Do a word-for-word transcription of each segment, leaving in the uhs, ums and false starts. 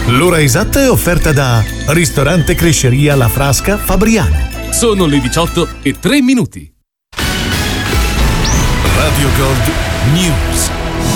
L'ora esatta è offerta da Ristorante Cresceria La Frasca Fabriano. Sono le diciotto e tre minuti. Radio Gold News.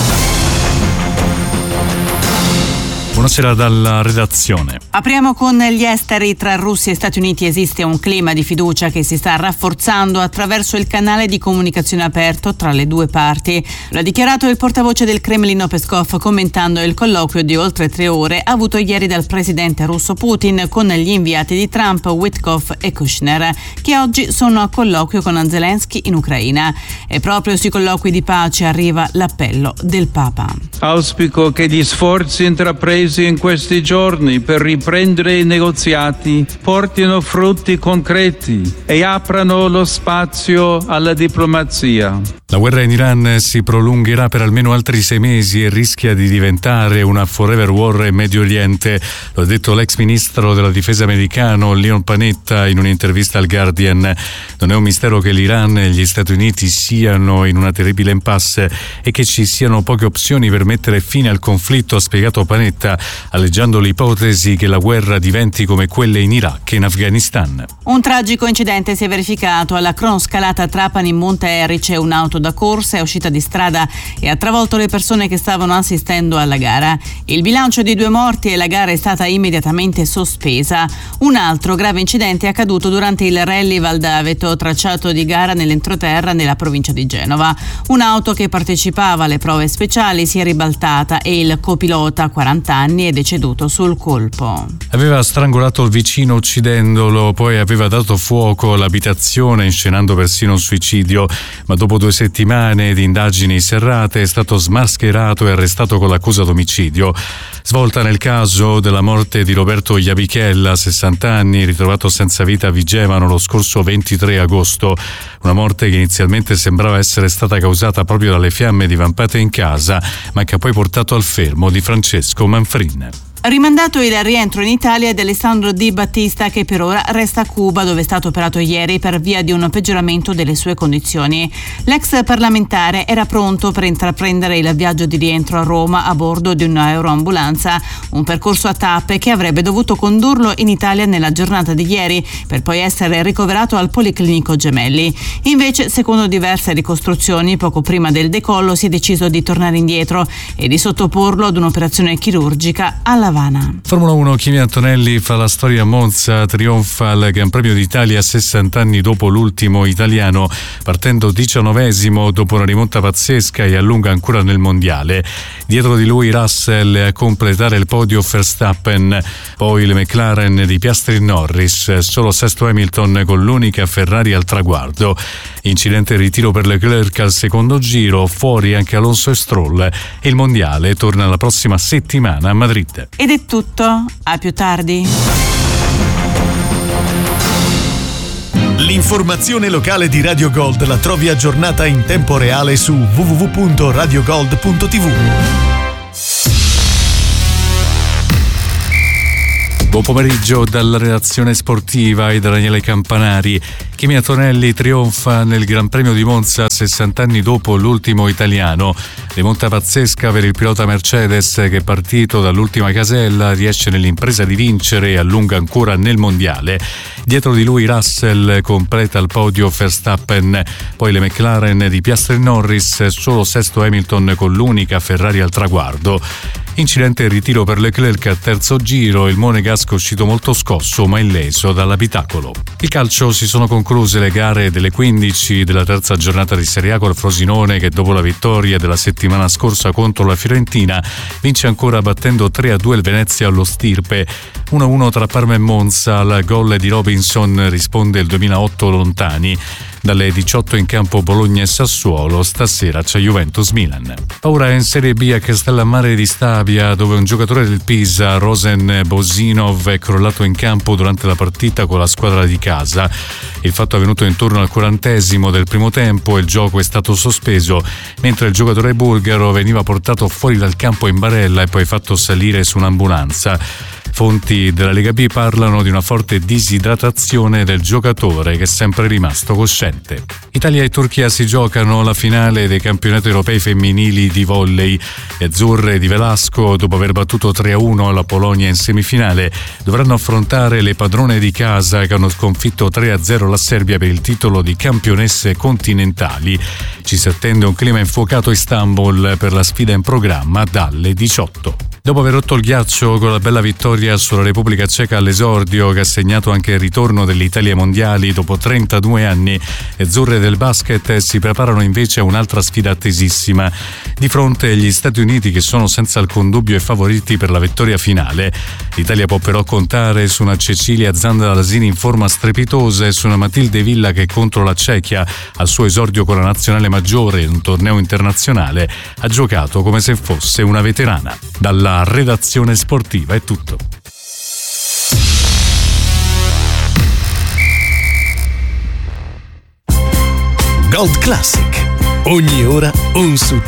Buonasera dalla redazione. Apriamo con gli esteri. Tra Russia e Stati Uniti esiste un clima di fiducia che si sta rafforzando attraverso il canale di comunicazione aperto tra le due parti. Lo ha dichiarato il portavoce del Cremlino Peskov commentando il colloquio di oltre tre ore avuto ieri dal presidente russo Putin con gli inviati di Trump, Witkoff e Kushner, che oggi sono a colloquio con Zelensky in Ucraina. E proprio sui colloqui di pace arriva l'appello del Papa. Auspico che gli sforzi intrapresi in questi giorni per riprendere i negoziati portino frutti concreti e aprano lo spazio alla diplomazia. La guerra in Iran si prolungherà per almeno altri sei mesi e rischia di diventare una forever war in Medio Oriente. Lo ha detto l'ex ministro della difesa americano Leon Panetta in un'intervista al Guardian. Non è un mistero che l'Iran e gli Stati Uniti siano in una terribile impasse e che ci siano poche opzioni per mettere fine al conflitto, ha spiegato Panetta, alleggiando l'ipotesi che la guerra diventi come quelle in Iraq e in Afghanistan. Un tragico incidente si è verificato alla cronoscalata Trapani in Monte Erice. Un'auto da corsa è uscita di strada e ha travolto le persone che stavano assistendo alla gara. Il bilancio di due morti e la gara è stata immediatamente sospesa. Un altro grave incidente è accaduto durante il Rally Val d'Aveto, tracciato di gara nell'entroterra nella provincia di Genova. Un'auto che partecipava alle prove speciali si è ribaltata e il copilota, quaranta anni, è deceduto sul colpo. Aveva strangolato il vicino uccidendolo, poi aveva dato fuoco all'abitazione inscenando persino un suicidio, ma dopo due settimane di indagini serrate è stato smascherato e arrestato con l'accusa d'omicidio. Svolta nel caso della morte di Roberto Iabichella, sessanta anni, ritrovato senza vita a Vigevano lo scorso ventitré agosto. Una morte che inizialmente sembrava essere stata causata proprio dalle fiamme divampate in casa, ma che ha poi portato al fermo di Francesco Manfrin. Rimandato il rientro in Italia di Alessandro Di Battista, che per ora resta a Cuba, dove è stato operato ieri per via di un peggioramento delle sue condizioni. L'ex parlamentare era pronto per intraprendere il viaggio di rientro a Roma a bordo di un'aeroambulanza, un percorso a tappe che avrebbe dovuto condurlo in Italia nella giornata di ieri, per poi essere ricoverato al Policlinico Gemelli. Invece, secondo diverse ricostruzioni, poco prima del decollo si è deciso di tornare indietro e di sottoporlo ad un'operazione chirurgica alla Havana. Formula uno, Kimi Antonelli fa la storia a Monza, trionfa al Gran Premio d'Italia sessanta anni dopo l'ultimo italiano, partendo diciannovesimo dopo una rimonta pazzesca e a lungo ancora nel mondiale. Dietro di lui Russell a completare il podio Verstappen, poi le McLaren di Piastri e Norris, solo sesto Hamilton con l'unica Ferrari al traguardo. Incidente e ritiro per Leclerc al secondo giro, fuori anche Alonso e Stroll, e il mondiale torna la prossima settimana a Madrid. Ed è tutto, a più tardi. L'informazione locale di Radio Gold la trovi aggiornata in tempo reale su w w w punto radio gold punto t v. Buon pomeriggio dalla redazione sportiva e da Daniele Campanari. Kimi Antonelli trionfa nel Gran Premio di Monza sessanta anni dopo l'ultimo italiano. Rimonta pazzesca per il pilota Mercedes che, partito dall'ultima casella, riesce nell'impresa di vincere e allunga ancora nel mondiale. Dietro di lui Russell completa il podio Verstappen, poi le McLaren di Piastri e Norris, solo sesto Hamilton con l'unica Ferrari al traguardo. Incidente e ritiro per Leclerc al terzo giro, il monegasco uscito molto scosso ma illeso dall'abitacolo. Il calcio: si sono concluse le gare delle quindici della terza giornata di Serie A col Frosinone, che dopo la vittoria della settimana scorsa contro la Fiorentina vince ancora battendo tre a due il Venezia allo Stirpe. uno a uno tra Parma e Monza, al gol di Robinson risponde il duemilaotto Lontani. Dalle diciotto in campo Bologna e Sassuolo, stasera c'è Juventus-Milan. Ora in Serie B a Castellammare di Stabia, dove un giocatore del Pisa, Rosen Bosinov, è crollato in campo durante la partita con la squadra di casa. Il fatto è avvenuto intorno al quarantesimo del primo tempo e il gioco è stato sospeso, mentre il giocatore bulgaro veniva portato fuori dal campo in barella e poi fatto salire su un'ambulanza. Fonti della Lega B parlano di una forte disidratazione del giocatore che è sempre rimasto cosciente. Italia e Turchia si giocano la finale dei campionati europei femminili di volley. Le azzurre di Velasco, dopo aver battuto tre a uno la Polonia in semifinale, dovranno affrontare le padrone di casa che hanno sconfitto tre a zero la Serbia per il titolo di campionesse continentali. Ci si attende un clima infuocato a Istanbul per la sfida in programma dalle diciotto. Dopo aver rotto il ghiaccio con la bella vittoria sulla Repubblica Ceca all'esordio, che ha segnato anche il ritorno dell'Italia ai mondiali dopo trentadue anni, le azzurre del basket si preparano invece a un'altra sfida attesissima. Di fronte agli Stati Uniti, che sono senza alcun dubbio i favoriti per la vittoria finale, l'Italia può però contare su una Cecilia Zanda-Lasini in forma strepitosa e su una Matilde Villa che contro la Cechia, al suo esordio con la nazionale maggiore in un torneo internazionale, ha giocato come se fosse una veterana. Dalla redazione sportiva è tutto. Gold Classic. Ogni ora un successo.